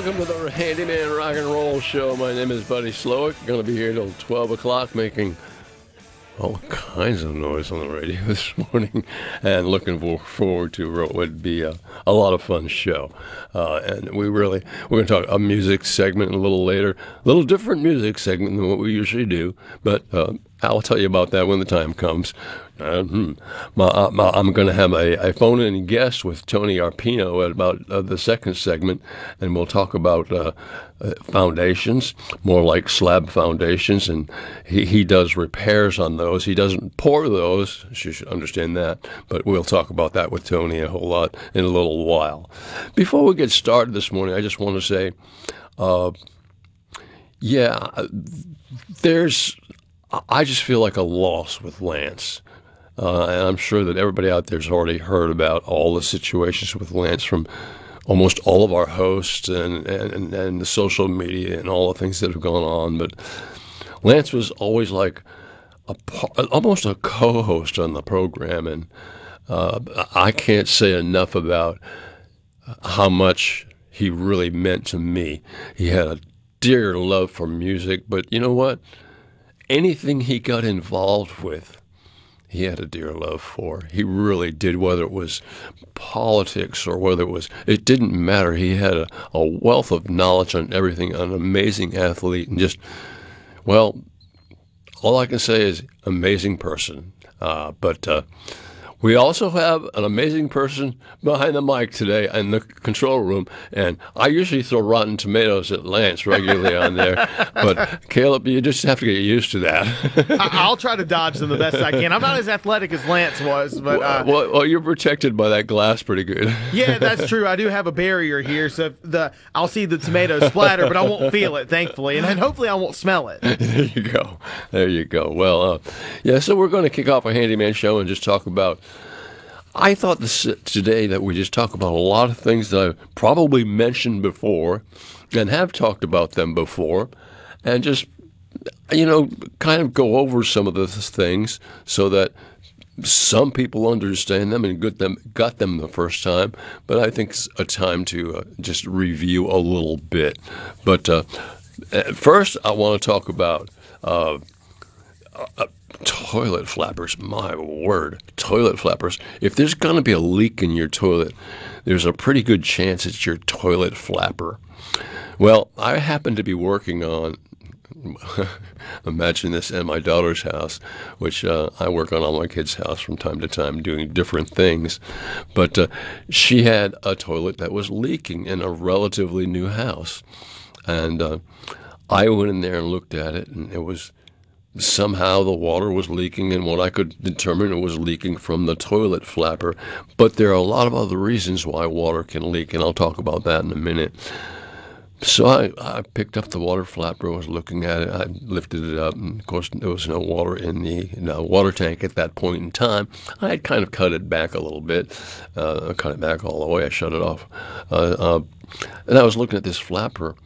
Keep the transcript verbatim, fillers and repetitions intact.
welcome to the Handyman Rock and Roll Show. My name is Buddy Slowick. Going to be here till twelve o'clock making all kinds of noise on the radio this morning, and looking for, forward to what would be a, a lot of fun show. Uh, and we really, we're going to talk a music segment a little later, a little different music segment than what we usually do, but uh, I'll tell you about that when the time comes. Uh, hmm. my, uh, my, I'm going to have a, a phone-in guest with Tony Arpino at about uh, the second segment, and we'll talk about uh, uh, foundations, more like slab foundations, and he, he does repairs on those. He doesn't pour those, you should understand that, but we'll talk about that with Tony a whole lot in a little while. Before we get started this morning, I just want to say, uh, yeah, there's, I just feel like a loss with Lance. Uh, and I'm sure that everybody out there has already heard about all the situations with Lance from almost all of our hosts and, and, and the social media and all the things that have gone on. But Lance was always like a, almost a co-host on the program. And uh, I can't say enough about how much he really meant to me. He had a dear love for music, but you know what? Anything he got involved with, he had a dear love for. He really did, whether it was politics or whether it was, it didn't matter. He had a, a wealth of knowledge on everything, an amazing athlete, and just, well, all I can say is amazing person. Uh, but uh, we also have an amazing person behind the mic today in the control room, and I usually throw Rotten Tomatoes at Lance regularly on there, but Caleb, you just have to get used to that. I'll try to dodge them the best I can. I'm not as athletic as Lance was, but uh, well, well, you're protected by that glass pretty good. Yeah, that's true. I do have a barrier here, so the I'll see the tomatoes splatter, but I won't feel it, thankfully, and then hopefully I won't smell it. There you go. There you go. Well, uh, yeah. So we're going to kick off a handyman show and just talk about. I thought this, today that we just talk about a lot of things that I've probably mentioned before and have talked about them before, and just, you know, kind of go over some of those things so that some people understand them and get them, got them the first time. But I think it's a time to uh, just review a little bit. But uh, first, I want to talk about uh, uh, toilet flappers. My word, toilet flappers. If there's going to be a leak in your toilet, there's a pretty good chance it's your toilet flapper. Well, I happen to be working on, imagine this, at my daughter's house, which uh, I work on all my kids' house from time to time doing different things. But uh, she had a toilet that was leaking in a relatively new house. And uh, I went in there and looked at it, and it was somehow the water was leaking, and what I could determine it was leaking from the toilet flapper. But there are a lot of other reasons why water can leak, and I'll talk about that in a minute. So I, I picked up the water flapper, was looking at it, I lifted it up, and of course there was no water in the no water tank at that point in time. I had kind of cut it back a little bit, uh, cut it back all the way, I shut it off. Uh, uh, and I was looking at this flapper,